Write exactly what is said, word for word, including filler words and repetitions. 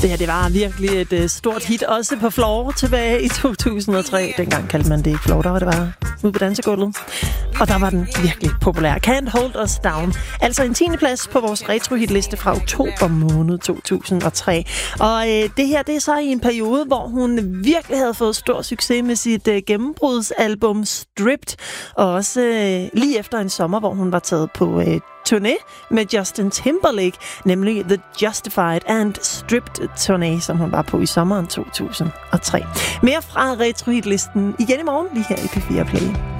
Det her, det var virkelig et uh, stort hit, også på floor tilbage i to tusind og tre. Dengang kaldte man det ikke floor, der var det bare ude på dansegulvet. Og der var den virkelig populær. Can't Hold Us Down. Altså en tiende plads på vores retro-hitliste fra oktober måned to tusind og tre. Og øh, det her, det er så i en periode, hvor hun virkelig havde fået stor succes med sit øh, gennembrudsalbum Stripped. Og også øh, lige efter en sommer, hvor hun var taget på øh, turné med Justin Timberlake, nemlig The Justified and Stripped Turné, som hun var på i sommeren to tusind og tre. Mere fra retro-hitlisten igen i morgen, lige her i P fire Play.